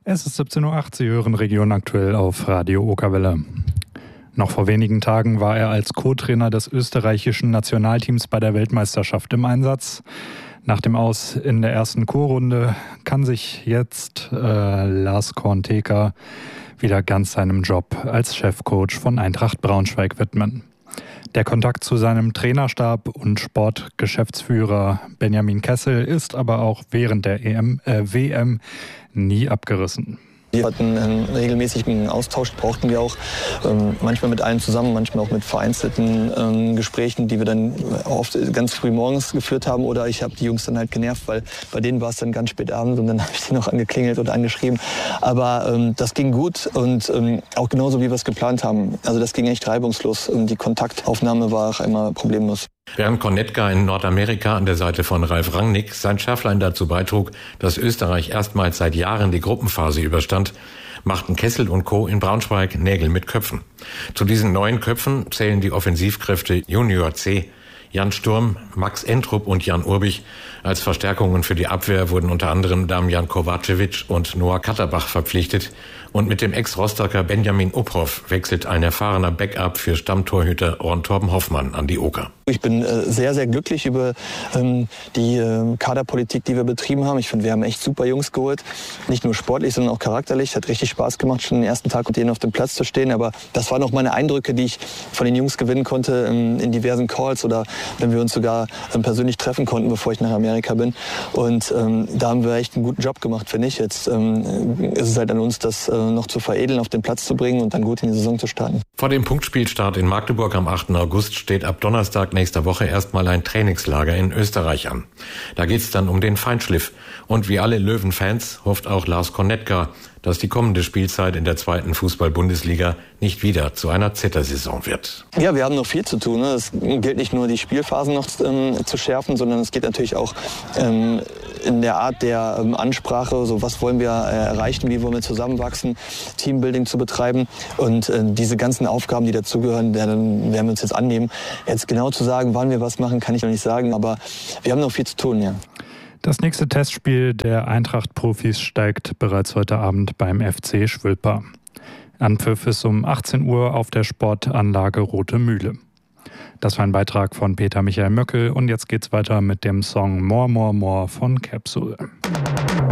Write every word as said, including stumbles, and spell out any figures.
Es ist siebzehn Uhr acht, Sie hören Region aktuell auf Radio Okerwelle. Noch vor wenigen Tagen war er als Co-Trainer des österreichischen Nationalteams bei der Weltmeisterschaft im Einsatz. Nach dem Aus in der ersten Vorrunde kann sich jetzt äh, Lars Kornteker wieder ganz seinem Job als Chefcoach von Eintracht Braunschweig widmen. Der Kontakt zu seinem Trainerstab und Sportgeschäftsführer Benjamin Kessel ist aber auch während der E M, äh, W M nie abgerissen. Wir hatten einen regelmäßigen Austausch, brauchten wir auch ähm, manchmal mit allen zusammen, manchmal auch mit vereinzelten ähm, Gesprächen, die wir dann oft ganz früh morgens geführt haben, oder ich habe die Jungs dann halt genervt, weil bei denen war es dann ganz spät abends und dann habe ich die noch angeklingelt oder angeschrieben. Aber ähm, das ging gut und ähm, auch genauso, wie wir es geplant haben. Also das ging echt reibungslos und die Kontaktaufnahme war auch immer problemlos. Während Kornetka in Nordamerika an der Seite von Ralf Rangnick sein Schärflein dazu beitrug, dass Österreich erstmals seit Jahren die Gruppenphase überstand, machten Kessel und Co. in Braunschweig Nägel mit Köpfen. Zu diesen neuen Köpfen zählen die Offensivkräfte Junior C. Jan Sturm, Max Entrup und Jan Urbich. Als Verstärkungen für die Abwehr wurden unter anderem Damjan Kovacevic und Noah Katterbach verpflichtet. Und mit dem Ex-Rostocker Benjamin Uphoff wechselt ein erfahrener Backup für Stammtorhüter Ron Torben Hoffmann an die Oker. Ich bin äh, sehr, sehr glücklich über ähm, die äh, Kaderpolitik, die wir betrieben haben. Ich finde, wir haben echt super Jungs geholt. Nicht nur sportlich, sondern auch charakterlich. Hat richtig Spaß gemacht, schon den ersten Tag mit denen auf dem Platz zu stehen. Aber das waren auch meine Eindrücke, die ich von den Jungs gewinnen konnte ähm, in diversen Calls oder wenn wir uns sogar ähm, persönlich treffen konnten, bevor ich nach Amerika bin. Und ähm, da haben wir echt einen guten Job gemacht, finde ich. Jetzt ähm, ist es halt an uns, das äh, noch zu veredeln, auf den Platz zu bringen und dann gut in die Saison zu starten. Vor dem Punktspielstart in Magdeburg am achten August steht ab Donnerstag nächster Woche erstmal ein Trainingslager in Österreich an. Da geht's dann um den Feinschliff. Und wie alle Löwen-Fans hofft auch Lars Kornetka, dass die kommende Spielzeit in der zweiten Fußball-Bundesliga nicht wieder zu einer Zittersaison wird. Ja, wir haben noch viel zu tun. Es gilt nicht nur, die Spielphasen noch ähm, zu schärfen, sondern es geht natürlich auch ähm, in der Art der ähm, Ansprache, so was wollen wir äh, erreichen, wie wollen wir zusammenwachsen, Teambuilding zu betreiben und äh, diese ganzen Aufgaben, die dazugehören, werden wir uns jetzt annehmen. Jetzt genau zu sagen, wann wir was machen, kann ich noch nicht sagen, aber wir haben noch viel zu tun, ja. Das nächste Testspiel der Eintracht-Profis steigt bereits heute Abend beim F C Schwülper. Anpfiff ist um achtzehn Uhr auf der Sportanlage Rote Mühle. Das war ein Beitrag von Peter Michael Möckel und jetzt geht's weiter mit dem Song More, More, More von Capsule.